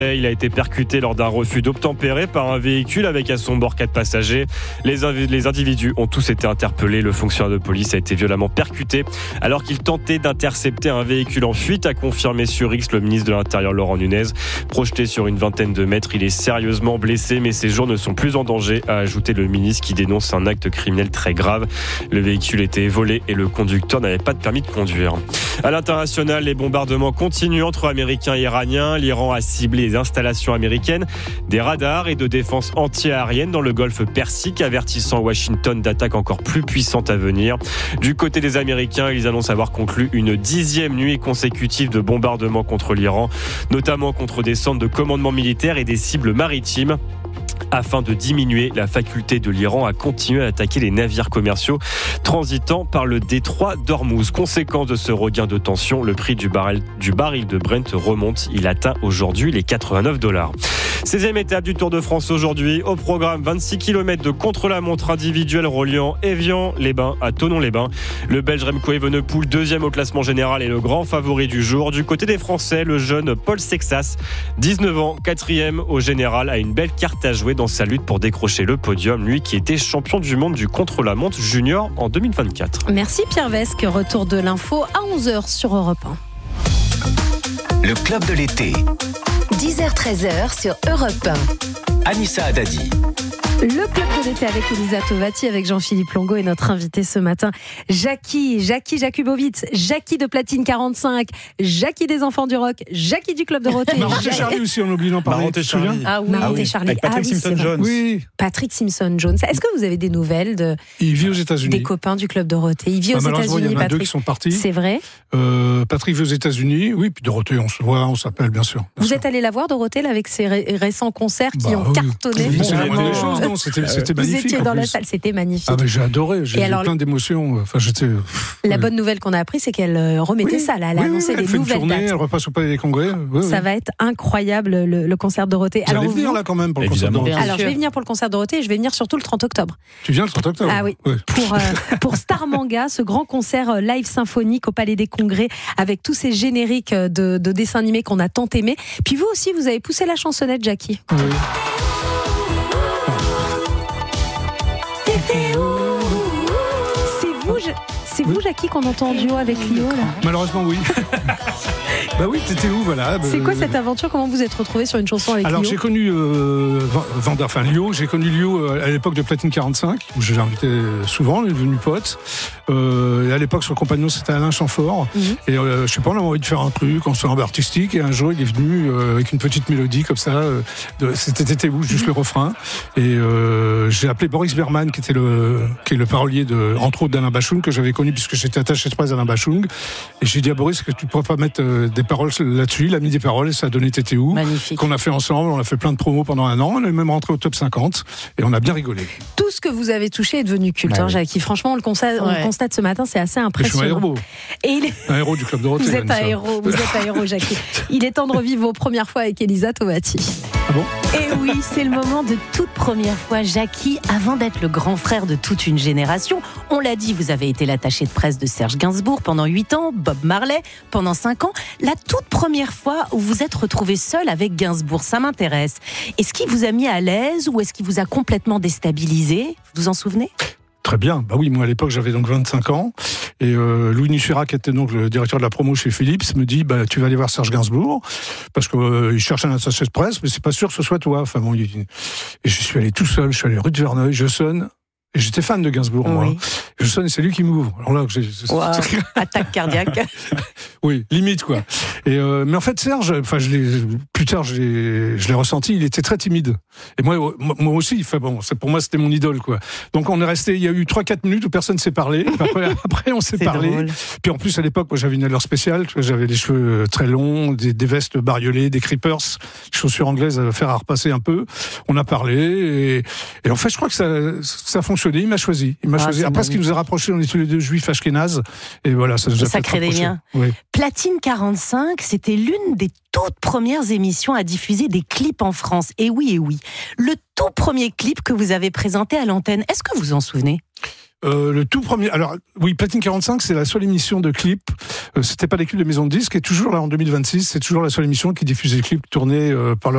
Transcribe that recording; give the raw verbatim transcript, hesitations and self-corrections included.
Il a été percuté lors d'un refus d'obtempérer par un véhicule avec à son bord quatre passagers. Les, inv- les individus ont tous été interpellés. Le fonctionnaire de police a été violemment percuté alors qu'il tentait d'intercepter un véhicule en fuite, a confirmé sur X le ministre de l'Intérieur Laurent Nunez. Projeté sur une vingtaine de mètres, il est sérieusement blessé, mais ses jours ne sont plus en danger, a ajouté le ministre qui dénonce un acte criminel très grave. Le véhicule était volé et le conducteur n'avait pas de permis de conduire. À l'international, les bombardements continuent entre Américains et Iraniens. L'Iran a ciblé les installations américaines, des radars et de défense anti-aérienne dans le golfe Persique, avertissant Washington d'attaques encore plus puissantes à venir. Du côté des Américains, ils annoncent avoir conclu une dixième nuit consécutive de bombardements contre l'Iran, notamment contre des centres de commandement militaire et des cibles maritimes, afin de diminuer la faculté de l'Iran à continuer à attaquer les navires commerciaux transitant par le détroit d'Ormuz. Conséquence de ce regain de tension, le prix du baril, du baril de Brent remonte. Il atteint aujourd'hui les quatre-vingt-neuf dollars. seizième étape du Tour de France aujourd'hui. Au programme, vingt-six kilomètres de contre-la-montre individuelle reliant Évian-les-Bains à Thonon-les-Bains. Le Belge Remco Evenepoel, deuxième au classement général, est le grand favori du jour. Du côté des Français, le jeune Paul Sexas, dix-neuf ans, quatrième au général, a une belle carte à jouer dans sa lutte pour décrocher le podium. Lui qui était champion du monde du contre-la-montre junior en deux mille vingt-quatre. Merci Pierre Vesque. Retour de l'info à onze heures sur Europe un. Le club de l'été. dix heures treize heures sur Europe un. Anissa Haddadi. Le club de l'été avec Elisa Tovati, avec Jean-Philippe Longo et notre invité ce matin, Jackie, Jackie Jakubowicz, Jackie de Platine quarante-cinq, Jackie des Enfants du Rock, Jackie du Club Dorothée. Maroté Charlie aussi, on oublie d'en parler. Maroté Charlie. Ah oui, Maroté Charlie. Avec Patrick ah, oui, Simpson-Jones. Oui. Patrick Simpson-Jones. Est-ce que vous avez des nouvelles de, Il vit aux États-Unis. des copains du Club Dorothée? Il vit aux Ah, malheureusement, États-Unis, il y en a Patrick. deux qui sont partis. C'est vrai. Euh, Patrick vit aux États-Unis. Oui, puis Dorothée, on se voit, on s'appelle, bien sûr. Bien Vous sûr. êtes allé la voir, Dorothée, là, avec ses ré- récents concerts qui Bah, ont oui. cartonné? Oui, c'est la Bon, moindre des vraiment. choses, non, c'était, c'était Vous magnifique. étiez en dans la plus. salle, c'était magnifique. Ah, mais j'ai adoré, j'ai Et eu alors, plein d'émotions. Enfin, j'étais. La oui. bonne nouvelle qu'on a appris, c'est qu'elle euh, remettait Oui, ça, là. Elle a oui, annoncé oui, elle des fait une nouvelles tournée, dates. elle repasse au Palais des Congrès. Oui, Ça oui. va être incroyable, le, le concert de Dorothée. Vous allez vous- venir là quand même pour le concert de Évidemment. Dorothée. Alors, je vais venir pour le concert de Dorothée et je vais venir surtout le trente octobre. Tu viens le trente octobre. Ah oui. Ouais. Pour, euh, pour Star Manga, ce grand concert euh, live symphonique au Palais des Congrès avec tous ces génériques euh, de, de dessins animés qu'on a tant aimés. Puis vous aussi, vous avez poussé la chansonnette, Jackie. Oui. C'est vous, je- c'est vous, Jackie, qu'on entend en duo avec Lio, là. Malheureusement, oui. Bah oui, t'étais où, voilà. C'est bah, quoi cette aventure? Comment vous êtes retrouvés sur une chanson avec Alors Lio? j'ai connu euh, Van- Vander, enfin Lio, j'ai connu Lio euh, à l'époque de Platine quarante-cinq, où je l'invitais souvent, il est devenu pote. Euh, et à l'époque son compagnon c'était Alain Chamfort. Mhm. Et euh, je sais pas, on avait envie de faire un truc, on se fait un peu artistique, et un jour il est venu euh, avec une petite mélodie comme ça, euh, de, c'était T'étais où, juste le refrain. Et euh, j'ai appelé Boris Berman, qui était le, qui est le parolier de, entre autres d'Alain Bachung, que j'avais connu puisque j'étais attaché de presse d'Alain Bachung. Et j'ai dit à Boris que tu pourrais pas mettre euh, des paroles là-dessus. Il a mis des paroles et ça a donné T'étais où. Magnifique. Qu'on a fait ensemble, on a fait plein de promos pendant un an, on est même rentré au top cinquante et on a bien rigolé. Tout ce que vous avez touché est devenu culte, Ah hein, oui. Jackie. Franchement, on le, constate, on le Ouais. constate ce matin, c'est assez Je suis un impressionnant. héros, Et il est... un héros du Club Dorothée. Vous êtes un Vanessa. héros, vous êtes un héros, Jackie. Il est temps de revivre vos premières fois avec Elisa Tovati. Ah bon? Et oui, c'est le moment de toute première fois. Jackie, avant d'être le grand frère de toute une génération, on l'a dit, vous avez été l'attaché de presse de Serge Gainsbourg pendant huit ans, Bob Marley pendant cinq ans. La toute première fois où vous êtes retrouvé seul avec Gainsbourg, ça m'intéresse. Est-ce qu'il vous a mis à l'aise ou est-ce qu'il vous a complètement déstabilisé? Vous vous en souvenez? Très bien. Bah oui, moi à l'époque j'avais donc vingt-cinq ans et euh, Louis Nucera, qui était donc le directeur de la promo chez Philips, me dit bah tu vas aller voir Serge Gainsbourg parce que euh, il cherche un attaché de presse, mais c'est pas sûr que ce soit toi. Enfin bon, il... et je suis allé tout seul, je suis allé rue de Verneuil, je sonne. Et j'étais fan de Gainsbourg, Oui. moi. Je sonne et c'est lui qui m'ouvre. Alors là, j'ai... Wow. Attaque cardiaque. Oui, limite quoi. Et euh, mais en fait Serge, enfin je l'ai plus tard je l'ai je l'ai ressenti, il était très timide. Et moi moi aussi, enfin bon, c'est pour moi c'était mon idole quoi. Donc on est resté, il y a eu trois quatre minutes où personne s'est parlé. Après, après on s'est C'est parlé. drôle. Puis en plus à l'époque, moi j'avais une allure spéciale, tu vois, j'avais les cheveux très longs, des, des vestes bariolées, des creepers, des chaussures anglaises à faire à repasser un peu. On a parlé et, et en fait je crois que ça ça a fonctionné. Il m'a choisi, il m'a Ah, choisi. c'est Après ce qui nous a rapprochés, on est tous les deux juifs ashkénazes et voilà, ça nous a Et ça fait crée des rapprocher. liens. Oui. Platine quarante-cinq, c'était l'une des toutes premières émissions à diffuser des clips en France. Et oui, et oui. Le tout premier clip que vous avez présenté à l'antenne, est-ce que vous en souvenez ? Euh, le tout premier, alors oui, Platine quarante-cinq, c'est la seule émission de clips. Euh, c'était pas les clips de maison de disques, et toujours là en deux mille vingt-six, c'est toujours la seule émission qui diffuse les clips tournés euh, par leur